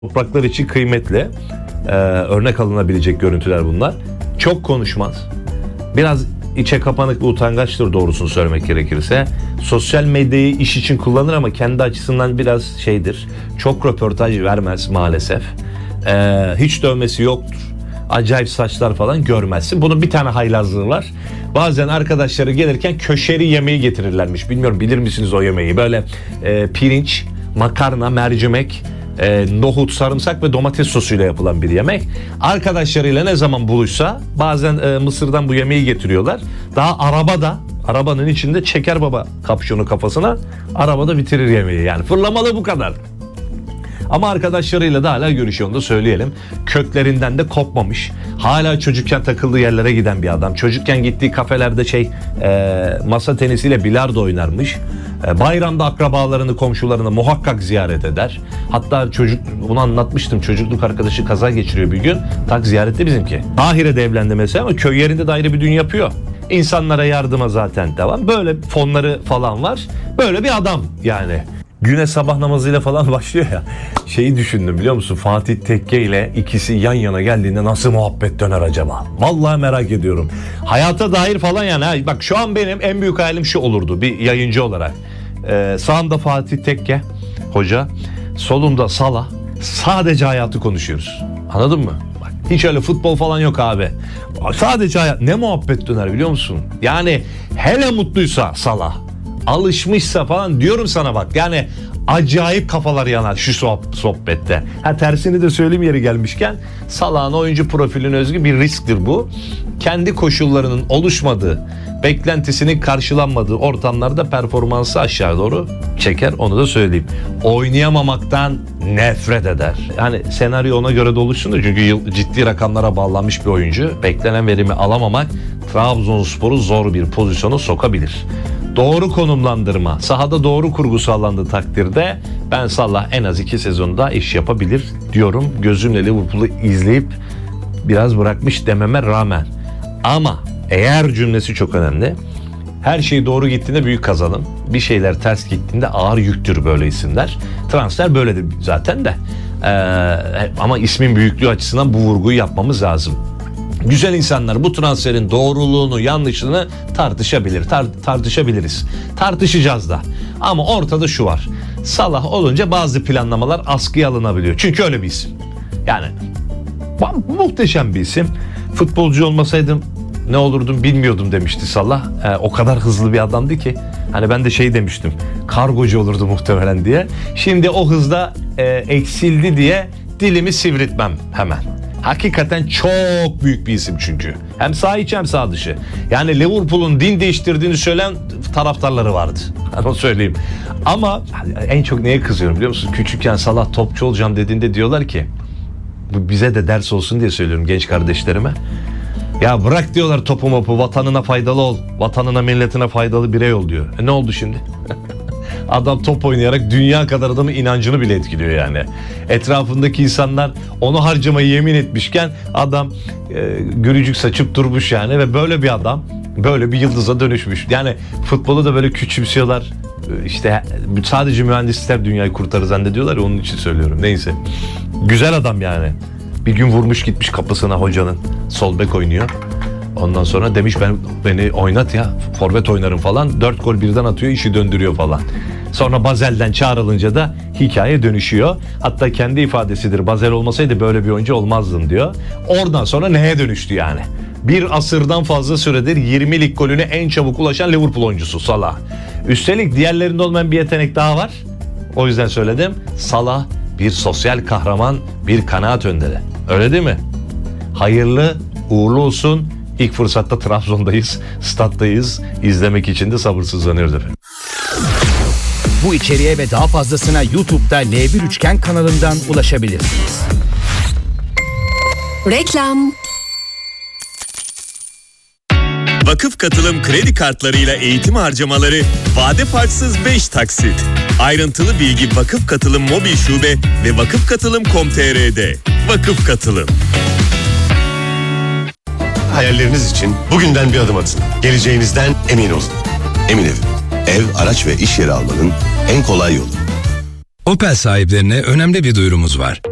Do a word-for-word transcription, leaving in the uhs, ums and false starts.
Topraklar için kıymetli, ee, örnek alınabilecek görüntüler bunlar. Çok konuşmaz. Biraz içe kapanık ve utangaçtır doğrusunu söylemek gerekirse. Sosyal medyayı iş için kullanır ama kendi açısından biraz şeydir. Çok röportaj vermez maalesef. Ee, hiç dövmesi yoktur. Acayip saçlar falan görmezsin. Bunun bir tane haylazlığı var. Bazen arkadaşları gelirken köşeri yemeği getirirlermiş. Bilmiyorum, bilir misiniz o yemeği? Böyle e, pirinç, makarna, mercimek, e, nohut, sarımsak ve domates sosuyla yapılan bir yemek. Arkadaşlarıyla ne zaman buluşsa bazen e, Mısır'dan bu yemeği getiriyorlar. Daha arabada, arabanın içinde çeker baba kapşonu kafasına, arabada bitirir yemeği. Yani fırlamalı bu kadar. Ama arkadaşlarıyla da hala görüşüyor, onu da söyleyelim. Köklerinden de kopmamış. Hala çocukken takıldığı yerlere giden bir adam. Çocukken gittiği kafelerde şey e, masa tenisiyle bilardo oynarmış. E, bayramda akrabalarını, komşularını muhakkak ziyaret eder. Hatta çocuk, bunu anlatmıştım. Çocukluk arkadaşı kaza geçiriyor bir gün. Tak ziyarette bizimki. Ahire'de evlendi mesela ama köy yerinde de ayrı bir düğün yapıyor. İnsanlara yardıma zaten devam. Böyle fonları falan var. Böyle bir adam yani. Güne sabah namazıyla falan başlıyor ya. Şeyi düşündüm biliyor musun? Fatih Tekke ile ikisi yan yana geldiğinde nasıl muhabbet döner acaba? Vallahi merak ediyorum. Hayata dair falan yani. Ha, bak şu an benim en büyük hayalim şu olurdu bir yayıncı olarak. Ee, sağımda Fatih Tekke hoca, solumda Salah. Sadece hayatı konuşuyoruz. Anladın mı? Bak hiç öyle futbol falan yok abi. Sadece hayat. Ne muhabbet döner biliyor musun? Yani hele mutluysa Salah, alışmışsa falan diyorum sana bak. Yani acayip kafalar yanar şu sohbette. Ha tersini de söyleyeyim yeri gelmişken, Salah'ın oyuncu profiline özgü bir risktir bu. Kendi koşullarının oluşmadığı, beklentisinin karşılanmadığı ortamlarda performansı aşağı doğru çeker, onu da söyleyeyim. Oynayamamaktan nefret eder. Yani senaryo ona göre de oluşsun da, çünkü yıl ciddi rakamlara bağlanmış bir oyuncu. Beklenen verimi alamamak Trabzonspor'u zor bir pozisyona sokabilir. Doğru konumlandırma, sahada doğru kurgu sağlandığı takdirde ben Salah en az iki sezonda iş yapabilir diyorum. Gözümle Liverpool'u izleyip biraz bırakmış dememe rağmen. Ama eğer cümlesi çok önemli. Her şey doğru gittiğinde büyük kazanım. Bir şeyler ters gittiğinde ağır yüktür böyle isimler. Transfer böyledir zaten de. Ee, ama ismin büyüklüğü açısından bu vurguyu yapmamız lazım. Güzel insanlar bu transferin doğruluğunu, yanlışlığını tartışabilir, tar- tartışabiliriz. Tartışacağız da. Ama ortada şu var. Salah olunca bazı planlamalar askıya alınabiliyor. Çünkü öyle bir isim. Yani muhteşem bir isim. Futbolcu olmasaydım ne olurdum bilmiyordum demişti Salah. Ee, o kadar hızlı bir adamdı ki. Hani ben de şey demiştim. Kargocu olurdu muhtemelen diye. Şimdi o hızda e, eksildi diye dilimi sivritmem hemen. Hakikaten çok büyük bir isim çünkü. Hem sağ içi hem sağ dışı. Yani Liverpool'un din değiştirdiğini söyleyen taraftarları vardı. Onu söyleyeyim. Ama en çok neye kızıyorum biliyor musun? Küçükken Salah topçu olacağım dediğinde diyorlar ki, bu bize de ders olsun diye söylüyorum genç kardeşlerime. Ya bırak diyorlar topu mopu, vatanına faydalı ol. Vatanına, milletine faydalı birey ol diyor. E ne oldu şimdi? Adam top oynayarak dünya kadar adamın inancını bile etkiliyor yani. Etrafındaki insanlar onu harcamayı yemin etmişken adam e, gürücük saçıp durmuş yani. Ve böyle bir adam böyle bir yıldıza dönüşmüş. Yani futbolu da böyle küçümsüyorlar. İşte sadece mühendisler dünyayı kurtarır zannediyorlar ya, onun için söylüyorum. Neyse. Güzel adam yani. Bir gün vurmuş gitmiş kapısına hocanın. Sol bek oynuyor. Ondan sonra demiş ben beni oynat ya, forvet oynarım falan. Dört gol birden atıyor, işi döndürüyor falan. Sonra Bazel'den çağrılınca da hikaye dönüşüyor. Hatta kendi ifadesidir, Bazel olmasaydı böyle bir oyuncu olmazdım diyor. Oradan sonra neye dönüştü yani? Bir asırdan fazla süredir yirmi lig golüne en çabuk ulaşan Liverpool oyuncusu Salah. Üstelik diğerlerinde olmayan bir yetenek daha var. O yüzden söyledim. Salah bir sosyal kahraman, bir kanaat önderi. Öyle değil mi? Hayırlı, uğurlu olsun. İlk fırsatta Trabzon'dayız, stattayız. İzlemek için de sabırsızlanıyoruz efendim. Bu içeriğe ve daha fazlasına YouTube'da L bir Üçgen kanalından ulaşabilirsiniz. Reklam. Vakıf Katılım kredi kartlarıyla eğitim harcamaları vade farksız beş taksit. Ayrıntılı bilgi Vakıf Katılım mobil şube ve vakıf katılım nokta com nokta tr'de. Vakıf Katılım. Hayalleriniz için bugünden bir adım atın. Geleceğinizden emin olun. Emin Ev. Ev, araç ve iş yeri almanın en kolay yolu. Opel sahiplerine önemli bir duyurumuz var.